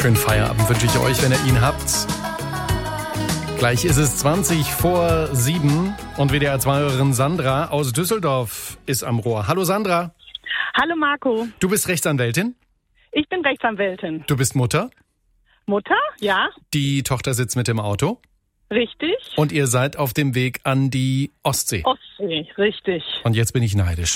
Schönen Feierabend wünsche ich euch, wenn ihr ihn habt. Gleich ist es 7:20 und WDR-2-Hörerin Sandra aus Düsseldorf ist am Rohr. Hallo Sandra. Hallo Marco. Du bist Rechtsanwältin? Ich bin Rechtsanwältin. Du bist Mutter? Mutter? Ja. Die Tochter sitzt mit im Auto? Richtig. Und ihr seid auf dem Weg an die Ostsee? Ostsee, richtig. Und jetzt bin ich neidisch.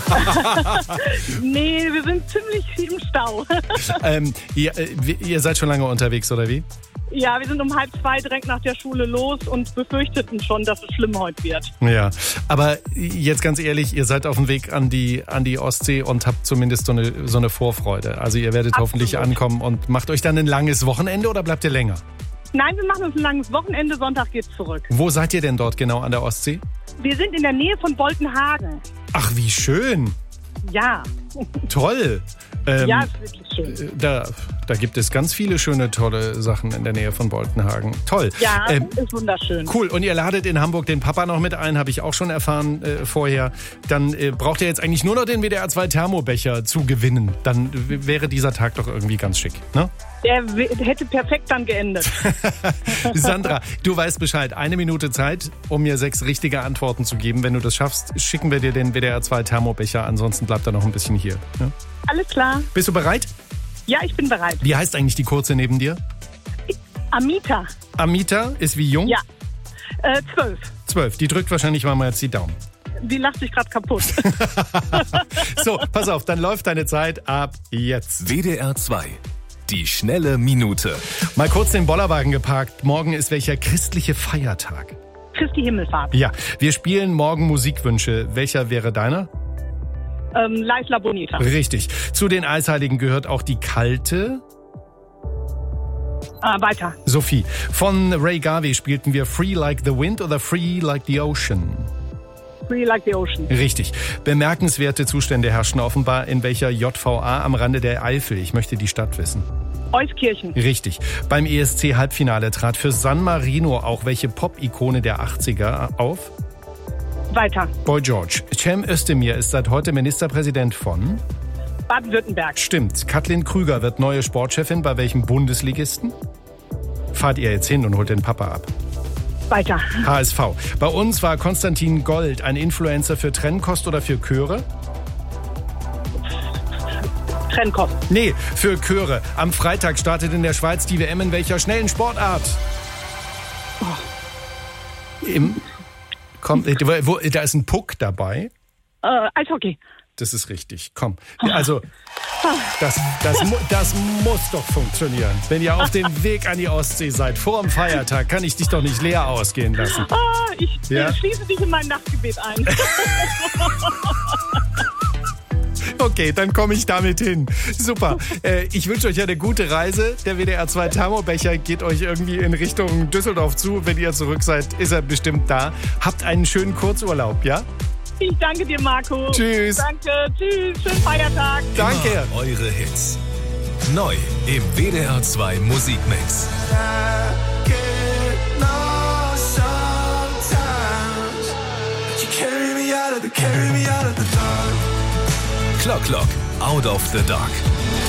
Nee, wir sind ziemlich viel im Stau. Ihr seid schon lange unterwegs, oder wie? Ja, wir sind um 1:30 direkt nach der Schule los und befürchteten schon, dass es schlimm heute wird. Ja, aber jetzt ganz ehrlich, ihr seid auf dem Weg an die Ostsee und habt zumindest so eine Vorfreude. Also ihr werdet hoffentlich ankommen und macht euch dann ein langes Wochenende oder bleibt ihr länger? Nein, wir machen uns ein langes Wochenende, Sonntag geht's zurück. Wo seid ihr denn dort genau an der Ostsee? Wir sind in der Nähe von Boltenhagen. Ach, wie schön. Ja. Toll. Ja, ist wirklich schön. Da gibt es ganz viele schöne, tolle Sachen in der Nähe von Boltenhagen. Toll. Ja, ist wunderschön. Cool. Und ihr ladet in Hamburg den Papa noch mit ein, habe ich auch schon erfahren vorher. Dann braucht ihr jetzt eigentlich nur noch den WDR 2 Thermobecher zu gewinnen. Dann wäre dieser Tag doch irgendwie ganz schick, ne? Der hätte perfekt dann geendet. Sandra, du weißt Bescheid. 1 Minute Zeit, um mir 6 richtige Antworten zu geben. Wenn du das schaffst, schicken wir dir den WDR 2 Thermobecher. Ansonsten bleibt er noch ein bisschen hier. Ja? Alles klar. Bist du bereit? Ja, ich bin bereit. Wie heißt eigentlich die Kurze neben dir? Amita. Amita ist wie jung? Ja. 12. 12. Die drückt wahrscheinlich mal jetzt die Daumen. Die lacht sich gerade kaputt. So, pass auf, dann läuft deine Zeit ab jetzt. WDR 2. Die schnelle Minute. Mal kurz den Bollerwagen geparkt. Morgen ist welcher christliche Feiertag? Christi Himmelfahrt. Ja, wir spielen morgen Musikwünsche. Welcher wäre deiner? L'Isla Bonita. Richtig. Zu den Eisheiligen gehört auch die kalte... Weiter. Sophie. Von Ray Garvey spielten wir Free Like the Wind oder Free Like the Ocean? Free Like the Ocean. Richtig. Bemerkenswerte Zustände herrschen offenbar in welcher JVA am Rande der Eifel. Ich möchte die Stadt wissen. Euskirchen. Richtig. Beim ESC-Halbfinale trat für San Marino auch welche Pop-Ikone der 80er auf? Weiter. Boy George. Cem Özdemir ist seit heute Ministerpräsident von? Baden-Württemberg. Stimmt. Kathleen Krüger wird neue Sportchefin bei welchem Bundesligisten? Fahrt ihr jetzt hin und holt den Papa ab? Weiter. HSV. Bei uns war Konstantin Gold ein Influencer für Trennkost oder für Chöre? Trennkost. Nee, für Chöre. Am Freitag startet in der Schweiz die WM in welcher schnellen Sportart? Da ist ein Puck dabei. Eishockey. Das ist richtig. Komm. Also, das muss doch funktionieren. Wenn ihr auf dem Weg an die Ostsee seid, vor dem Feiertag, kann ich dich doch nicht leer ausgehen lassen. Ich Ja? schließe dich in mein Nachtgebet ein. Okay, dann komme ich damit hin. Super. Ich wünsche euch eine gute Reise. Der WDR 2 Thermobecher geht euch irgendwie in Richtung Düsseldorf zu. Wenn ihr zurück seid, ist er bestimmt da. Habt einen schönen Kurzurlaub, ja? Ich danke dir, Marco. Tschüss. Danke. Tschüss. Schönen Feiertag. Danke. Immer eure Hits. Neu im WDR 2 Musikmix. Clock, Out of the Dark.